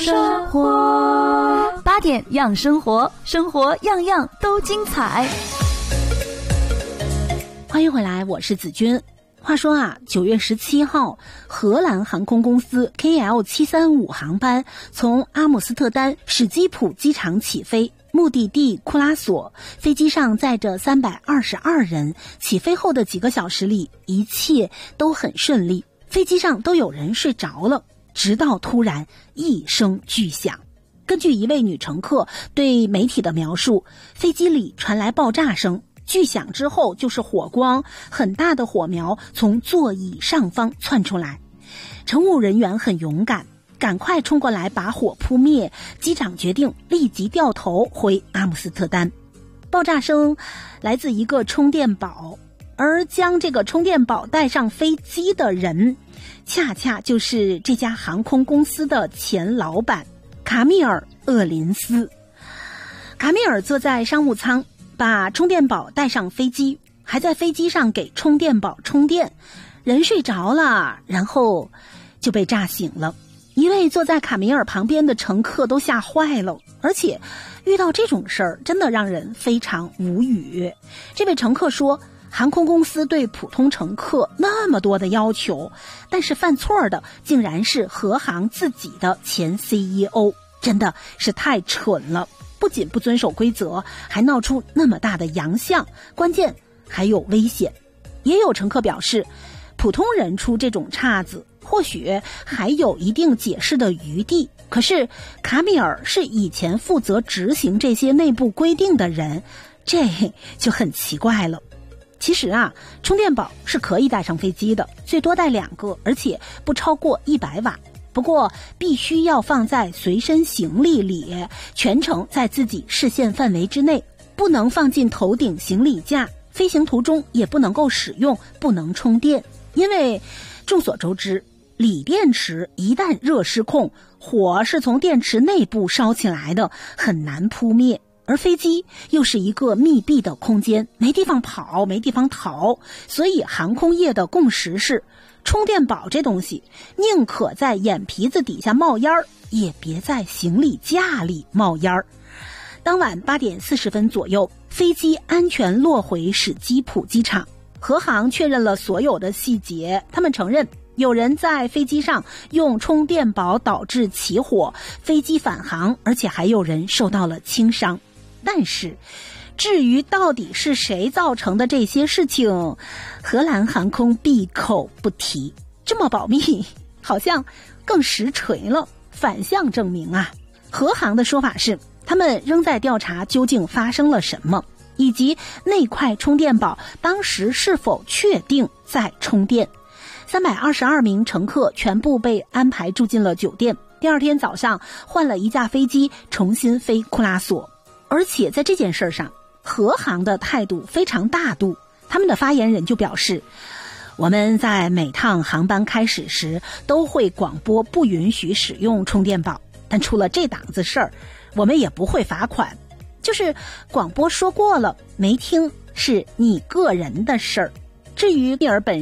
生活8点养生活，生活样样都精彩。 欢迎回来，我是子君。话说9月17号，荷兰航空公司 KL735 航班从阿姆斯特丹史基普机场起飞，目的地库拉索。飞机上载着322人，起飞后的几个小时里，一切都很顺利，飞机上都有人睡着了，直到突然一声巨响。根据一位女乘客对媒体的描述，飞机里传来爆炸声，巨响之后就是火光，很大的火苗从座椅上方窜出来。乘务人员很勇敢，赶快冲过来把火扑灭，机长决定立即掉头回阿姆斯特丹。爆炸声来自一个充电宝，而将这个充电宝带上飞机的人，恰恰就是这家航空公司的前老板卡米尔·厄林斯。卡米尔坐在商务舱，把充电宝带上飞机，还在飞机上给充电宝充电。人睡着了，然后就被炸醒了。一位坐在卡米尔旁边的乘客都吓坏了，而且遇到这种事儿真的让人非常无语。这位乘客说，航空公司对普通乘客那么多的要求，但是犯错的竟然是荷航自己的前 CEO， 真的是太蠢了。不仅不遵守规则，还闹出那么大的洋相，关键还有危险。也有乘客表示，普通人出这种岔子或许还有一定解释的余地，可是卡米尔是以前负责执行这些内部规定的人，这就很奇怪了。其实充电宝是可以带上飞机的，最多带2个，而且不超过100瓦。不过必须要放在随身行李里，全程在自己视线范围之内，不能放进头顶行李架，飞行途中也不能够使用，不能充电。因为众所周知，锂电池一旦热失控，火是从电池内部烧起来的，很难扑灭。而飞机又是一个密闭的空间，没地方跑，没地方逃，所以航空业的共识是，充电宝这东西宁可在眼皮子底下冒烟，也别在行李架里冒烟。当晚8点40分左右，飞机安全落回史基普机场。荷航确认了所有的细节，他们承认有人在飞机上用充电宝导致起火，飞机返航，而且还有人受到了轻伤。但是至于到底是谁造成的这些事情，荷兰航空闭口不提。这么保密好像更实锤了，反向证明荷航的说法是，他们仍在调查究竟发生了什么，以及那块充电宝当时是否确定在充电。322名乘客全部被安排住进了酒店，第二天早上换了一架飞机重新飞库拉索。而且在这件事上，荷航的态度非常大度，他们的发言人就表示，我们在每趟航班开始时都会广播不允许使用充电宝，但出了这档子事儿，我们也不会罚款，就是广播说过了，没听是你个人的事儿。至于米尔本